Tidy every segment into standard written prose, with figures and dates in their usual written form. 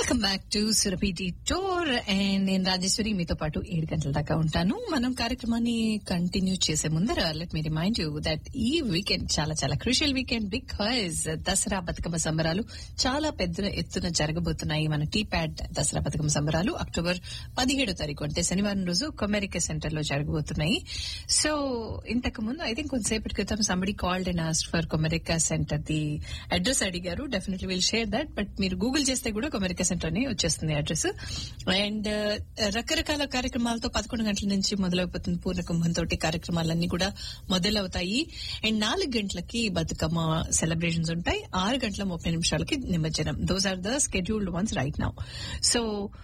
Welcome back to Surabhi tour and నేను రాజేశ్వరి మీతో పాటు 7 గంటల దాకా ఉంటాను. మనం కార్యక్రమాన్ని కంటిన్యూ చేసే ముందర let me remind you that ఈ వీకెండ్ చాలా చాలా crucial weekend because Dasara Bathukamma సంబరాలు చాలా పెద్ద ఎత్తున జరగబోతున్నాయి. మన టీప్యాడ్ దసరా బతుకమ్మ సంబరాలు అక్టోబర్ 17వ తారీఖు అంటే శనివారం రోజు కొమెరికా సెంటర్ లో జరగబోతున్నాయి. సో ఇంతకు ముందు ఐ థింక్ కొంతసేపటి క్రితం somebody called and asked for Comerica centre the address అడిగారు. Definitely will share that. But మీరు గూగుల్ చేస్తే కూడా కొమెరికా సెంటర్ అని వచ్చేస్తుంది అడ్రస్. అండ్ రకరకాల కార్యక్రమాలతో 11 గంటల నుంచి మొదలైపోతుంది. పూర్ణకుంభంతో కార్యక్రమాలన్నీ కూడా మొదలవుతాయి. అండ్ 4 గంటలకి బతుకమ్మ సెలబ్రేషన్స్ ఉంటాయి. 6 గంటల 30 నిమిషాలకి నిమజ్జనం. Those are the scheduled once right now. So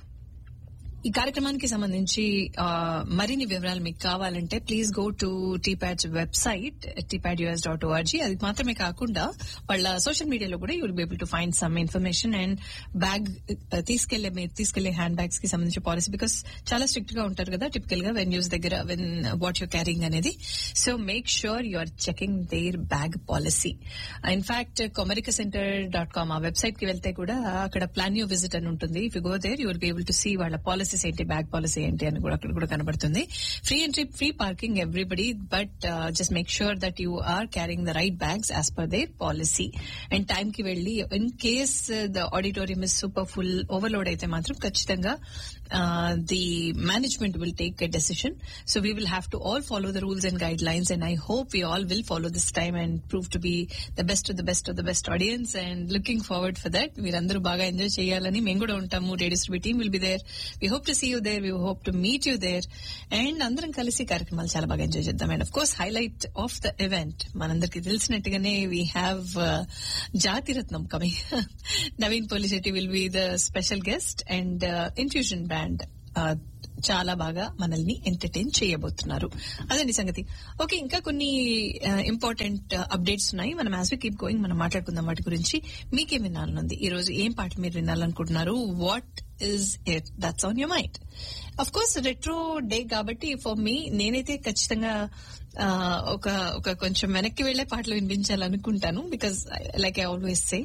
ఈ కార్యక్రమానికి సంబంధించి మరిన్ని వివరాలు మీకు కావాలంటే please go to టీప్యాడ్స్ website tpadus.org. అది మాత్రమే కాకుండా వాళ్ళ సోషల్ మీడియాలో కూడా you will be able to find some information. And bag తీసుకెళ్లే హ్యాండ్ బ్యాగ్స్ కి సంబంధించిన పాలసీ బికాస్ చాలా స్ట్రిక్ట్ గా ఉంటారు కదా టిపికల్ గా వెన్యూస్ దగ్గర వెన్ వాట్ యూర్ క్యారింగ్ అనేది. So make sure you are checking there bag policy. In fact komerikacenter.com ఆ వెబ్సైట్ కి వెళ్తే కూడా అక్కడ ప్లాన్ యూ విజిట్ అని ఉంటుంది. If you go there you will be able to see వాళ్ళ పాలసీస్ ఏంటి, బ్యాగ్ పాలసీ ఏంటి అని కూడా అక్కడ కూడా కనబడుతుంది. Free entry, free parking everybody, but just make sure that you are carrying the right bags as per their policy. And time కి వెళ్లి in case the auditorium is super full overload అయితే మాత్రం ఖచ్చితంగా the management will take a decision. So we will have to all follow the rules and guide lines and I hope we all will follow this time and prove to be the best audience and looking forward for that. మీరందరూ బాగా enjoy చేయాలని మేము కూడా ఉంటాము. Radio team will be there. We hope to see you there. We hope to meet you there. And అందరం కలిసి కార్యక్రమాలు చాలా బాగా ఎంజాయ్ చేద్దాం. And of course highlight of the event మనందరికి తెలిసినట్టుగానే we have జాతిరత్నం coming. Naveen Polisetty will be the special guest and infusion band చాలా బాగా మనల్ని ఎంటర్టైన్ చేయబోతున్నారు. అదండి సంగతి. ఓకే, ఇంకా కొన్ని ఇంపార్టెంట్ అప్డేట్స్ ఉన్నాయి. మనం యాజ్ వి కీప్ గోయింగ్ మనం మాట్లాడుకుందాం వాటి గురించి. మీకేం వినాలనుంది, ఈ రోజు ఏం పాట మీరు వినాలనుకుంటున్నారు, what is it that's on your mind? Of course retro day కాబట్టి for me నేనైతే ఖచ్చితంగా ఒక కొంచెం వెనక్కి వెళ్లే పాటలు వినిపించాలనుకుంటాను. Because like I always say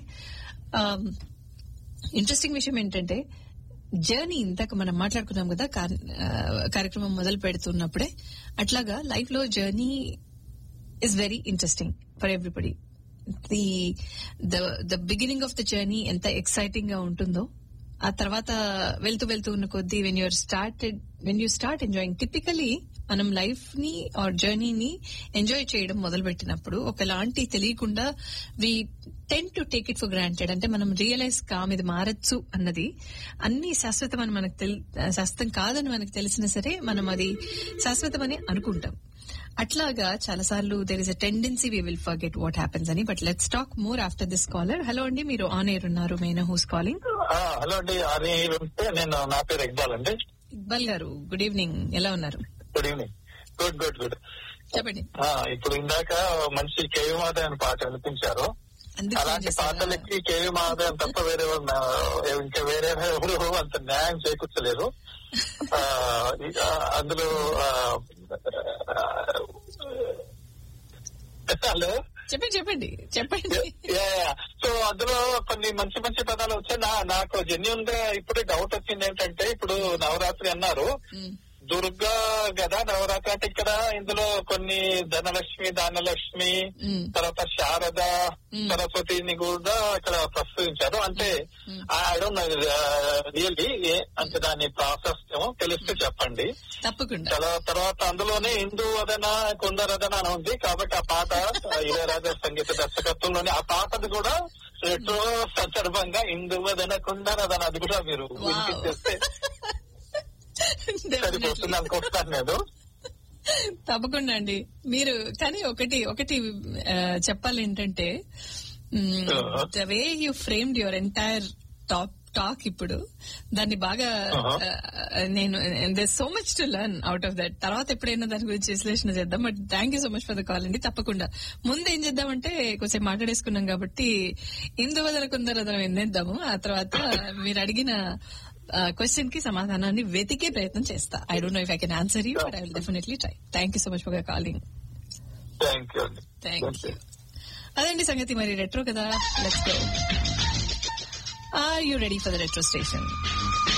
interesting విషయం ఏంటంటే జర్నీ ఇందాక మనం మాట్లాడుకున్నాం కదా కార్యక్రమం మొదలు పెడుతున్నప్పుడే, అట్లాగా లైఫ్ లో journey is very interesting for everybody. The beginning of the journey ఎంత ఎక్సైటింగ్ గా ఉంటుందో ఆ తర్వాత వెళ్తూ ఉన్న కొద్దీ when you start enjoying. Typically మనం లైఫ్ ని ఆర్ జర్నీని ఎంజాయ్ చేయడం మొదలు పెట్టినప్పుడు ఒకలాంటి తెలియకుండా వి ten to take it for granted. అంటే మనం రియలైజ్ ఇది మారచ్చు అన్నది అన్ని శాశ్వతం అని శాశ్వతం కాదని మనకు తెలిసినా సరే మనం అది శాశ్వతం అని అనుకుంటాం. అట్లాగా చాలాసార్లు there is a tendency we will forget what happens అని. But let's talk more after this caller. Hello అండి, మీరు ఆన్ ఎయిర్ ఉన్నారు. మేనా హూస్ కాలింగ్? హలో అండి, ఆన్ ఎయిర్ ఉంటే నేను, నా పేరు ఇక్బాల్ అండి. ఇక్బాల్ గారు, గుడ్ ఈవినింగ్, ఎలా ఉన్నారు? Good evening. గుడ్ చెప్పండి. ఇప్పుడు ఇందాక మంచి కేవి మాధవ్ అని పాట వినిపించారు. అలాంటి పాటలకి కేవి మాధవ్ తప్ప వేరే ఇంకా వేరే ఎవరు అంత న్యాయం చేకూర్చలేరు. అందులో హలో చెప్పండి. సో అందులో కొన్ని మంచి పదాలు వచ్చాయి. నాకు జెన్యూన్ గా ఇప్పుడే డౌట్ వచ్చింది ఏంటంటే, ఇప్పుడు నవరాత్రి అన్నారు, దుర్గా గదా నవరాత్రి అంటే ఇక్కడ ఇందులో కొన్ని ధనలక్ష్మి, దానలక్ష్మి, తర్వాత శారద, సరస్వతిని కూడా ఇక్కడ ప్రస్తావించారు. అంటే ఐ డోంట్ నో రియల్లీ అంటే దాని ప్రాసెస్ తెలిస్తే చెప్పండి. తప్పకుండా. తర్వాత అందులోనే హిందూ వదన కుందరదన అని ఉంది కాబట్టి ఆ పాట ఇళయరాజా సంగీత దర్శకత్వంలోని ఆ పాటది కూడా రెట్రో సందర్భంగా హిందూ వదన కుందరదన అది కూడా మీరు వినిపించేస్తే సరిపోతుంది అనుకుంటున్నాను నేను. తప్పకుండా అండి. మీరు కానీ ఒకటి చెప్పాలి ఏంటంటే, the way you framed your entire talk ఇప్పుడు దాన్ని బాగా నేను there so much to learn out of that. తర్వాత ఎప్పుడైనా దాని గురించి విశ్లేషణ చేద్దాం. But thank you so much for the call అండి. తప్పకుండా ముందు ఏం చేద్దామంటే కొంచెం మాట్లాడేసుకున్నాం కాబట్టి ఇందువదన కుందరదనం ఎందేద్దాము. ఆ తర్వాత మీరు అడిగిన క్వశ్చన్ కి సమాధానాన్ని వెతికే ప్రయత్నం చేస్తా. I don't know if I can answer you, but I will definitely try. Thank you so much for calling. Thank you. అదండి సంగతి. మరి రెట్రో కదా, let's go. Are you ready for the retro station?